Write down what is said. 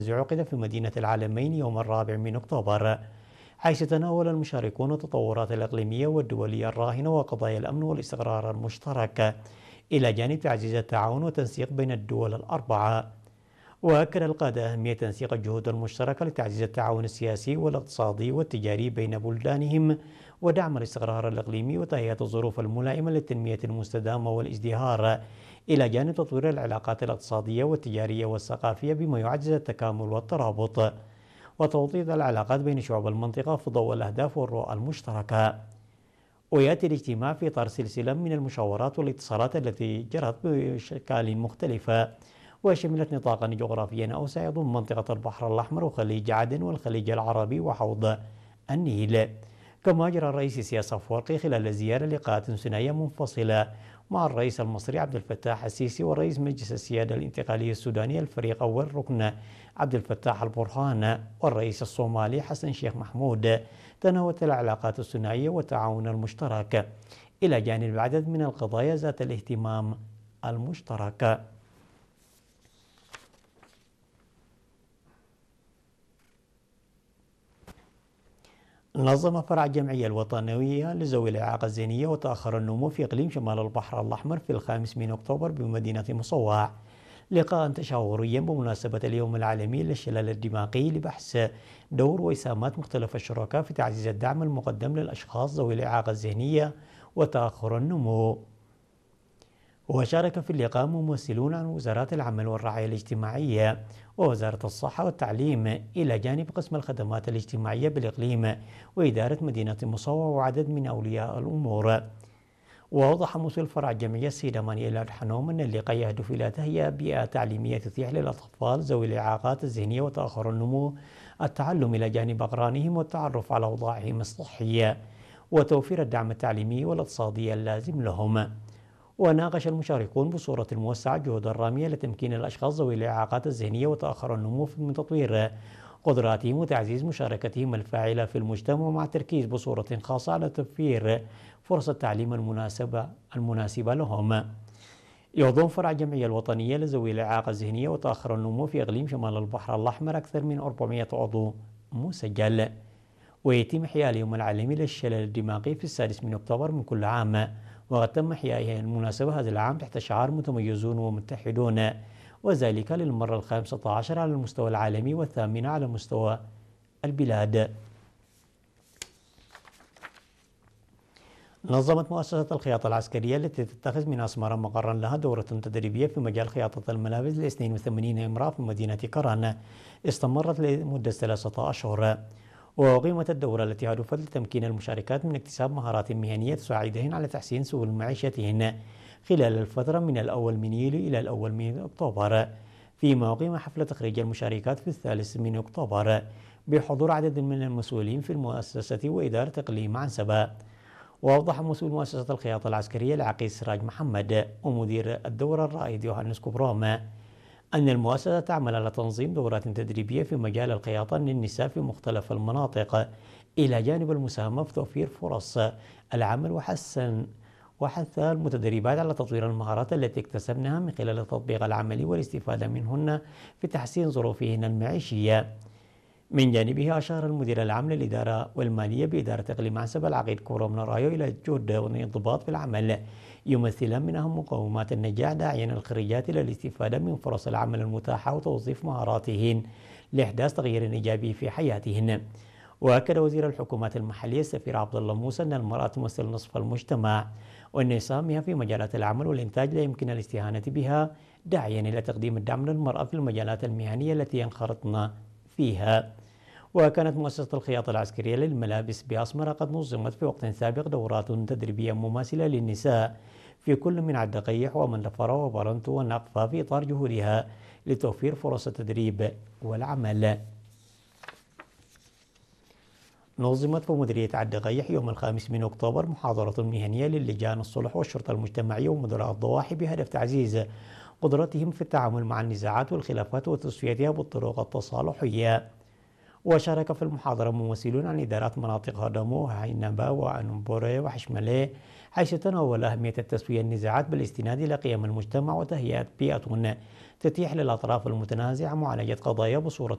عقد في مدينة العالمين يوم 4 من أكتوبر، حيث تناول المشاركون التطورات الإقليمية والدولية الراهنة وقضايا الأمن والاستقرار المشترك، إلى جانب تعزيز التعاون والتنسيق بين الدول الأربعة. وأكد القادة أهمية تنسيق الجهود المشتركة لتعزيز التعاون السياسي والاقتصادي والتجاري بين بلدانهم، ودعم الاستقرار الإقليمي وتهيئة الظروف الملائمة للتنمية المستدامة والازدهار، إلى جانب تطوير العلاقات الاقتصادية والتجارية والثقافية بما يعزز التكامل والترابط وتوطيد العلاقات بين شعوب المنطقة في ضوء الأهداف والرؤى المشتركة. ويأتي الاجتماع في إطار سلسلة من المشاورات والاتصالات التي جرت بأشكال مختلفة، وشملت نطاقا جغرافيا أوسع يضم منطقة البحر الأحمر وخليج عدن والخليج العربي وحوض النيل. كما أجرى الرئيس سياس أفورقي خلال الزيارة لقاءات ثنائية منفصلة مع الرئيس المصري عبد الفتاح السيسي ورئيس مجلس السيادة الانتقالية السوداني الفريق أول ركن عبد الفتاح البرهان والرئيس الصومالي حسن شيخ محمود، تناولت العلاقات الثنائية والتعاون المشترك، إلى جانب عدد من القضايا ذات الاهتمام المشترك. نظم فرع الجمعية الوطنية لذوي الإعاقة الذهنية وتأخر النمو في إقليم شمال البحر الأحمر في 5 من أكتوبر بمدينة مصوع لقاء تشاوريا بمناسبة اليوم العالمي للشلل الدماغي لبحث دور وإسهامات مختلف الشركاء في تعزيز الدعم المقدم للأشخاص ذوي الإعاقة الذهنية وتأخر النمو. وشارك في اللقاء ممثلون عن وزارات العمل والرعاية الاجتماعية ووزارة الصحة والتعليم، إلى جانب قسم الخدمات الاجتماعية بالإقليم وإدارة مدينة مصوع وعدد من أولياء الأمور. وأوضح مسؤول فرع الجمعية السيدة مانييل الحنوم أن اللقاء يهدف إلى تهيئة بيئة تعليمية تتيح للأطفال ذوي الإعاقات الذهنية وتأخر النمو التعلم إلى جانب أقرانهم والتعرف على أوضاعهم الصحية وتوفير الدعم التعليمي والاقتصادي اللازم لهم. وناقش المشاركون بصورة موسعة جهود الرامية لتمكين الأشخاص ذوي الإعاقات الذهنية وتأخر النمو من تطوير قدراتهم وتعزيز مشاركتهم الفاعلة في المجتمع، مع التركيز بصورة خاصة على توفير فرص التعليم المناسبة لهم. يضم فرع الجمعية الوطنية لذوي الإعاقة الذهنية وتأخر النمو في إقليم شمال البحر الأحمر أكثر من 400 عضو مسجل. ويتم إحياء اليوم العالمي للشلل الدماغي في 6 من أكتوبر من كل عام، وقد تم إحياء المناسبة هذا العام تحت شعار متميزون ومتحدون، وذلك للمرة 15 على المستوى العالمي و8 على مستوى البلاد. نظمت مؤسسة الخياطة العسكرية التي تتخذ من أسمار مقرا لها دورة تدريبية في مجال خياطة الملابس ل 82 امرأة في مدينة كران، استمرت لمدة 3 أشهر. وأقيمت الدورة التي هدفت لتمكين المشاركات من اكتساب مهارات مهنية تساعدهن على تحسين سبل معيشتهن خلال الفترة من الأول من يوليو إلى الأول من أكتوبر، فيما أقيم حفل تخريج المشاركات في 3 من أكتوبر بحضور عدد من المسؤولين في المؤسسة وإدارة إقليم عنسبة. وأوضح مسؤول مؤسسة الخياطة العسكرية العقيد سراج محمد ومدير الدورة الرائد يوهانس كوبروم أن المؤسسة تعمل على تنظيم دورات تدريبية في مجال الخياطة للنساء في مختلف المناطق، إلى جانب المساهمة في توفير فرص العمل وحث المتدربات على تطوير المهارات التي اكتسبناها من خلال التطبيق العملي والاستفادة منهن في تحسين ظروفهن المعيشية. من جانبه أشار المدير العام للإدارة والمالية بإدارة إقليم عنسبة العقيد كوبروم رايو إلى الجهد والانضباط في العمل يمثلا من أهم مقومات النجاح، داعيا الخريجات إلى الاستفادة من فرص العمل المتاحة وتوظيف مهاراتهن لإحداث تغيير إيجابي في حياتهن. وأكد وزير الحكومات المحلية السفير عبد الله موسى أن المرأة تمثل نصف المجتمع، وأن إسهامها في مجالات العمل والإنتاج لا يمكن الاستهانة بها، داعيا إلى تقديم الدعم للمرأة في المجالات المهنية التي ينخرطن فيها. وكانت مؤسسة الخياطة العسكرية للملابس بأسمرة قد نظمت في وقت سابق دورات تدريبية مماثلة للنساء في كل من عدقيح ومن لفرة وبرنتو والنقفة في إطار جهودها لتوفير فرص التدريب والعمل. نظمت في مديرية عدقيح يوم 5 من أكتوبر محاضرة مهنية للجان الصلح والشرطة المجتمعية ومدراء الضواحي بهدف تعزيز قدرتهم في التعامل مع النزاعات والخلافات وتسويتها بالطرق التصالحية. وشارك في المحاضرة ممثلون عن إدارات مناطق هدمو وعنبا وأنبوري وحشملي، حيث تناول أهمية التسوية النزاعات بالاستناد إلى قيم المجتمع وتهيئة بيئة تتيح للأطراف المتنازعة معالجة قضايا بصورة